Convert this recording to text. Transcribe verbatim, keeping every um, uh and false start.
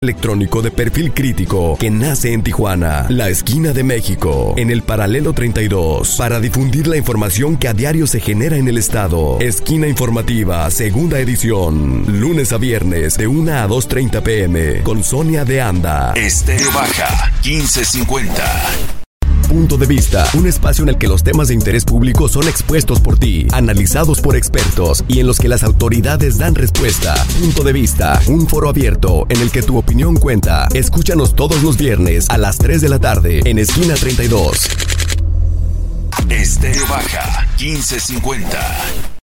Electrónico de perfil crítico que nace en Tijuana, la esquina de México, en el paralelo treinta y dos, para difundir la información que a diario se genera en el estado. Esquina informativa, segunda edición, lunes a viernes de una a dos treinta pm, con Sonia de Anda. Estéreo Baja, quince cincuenta. Punto de Vista, un espacio en el que los temas de interés público son expuestos por ti, analizados por expertos y en los que las autoridades dan respuesta. Punto de Vista, un foro abierto en el que tu opinión cuenta. Escúchanos todos los viernes a las tres de la tarde en Esquina treinta y dos. Estéreo Baja, quince cincuenta.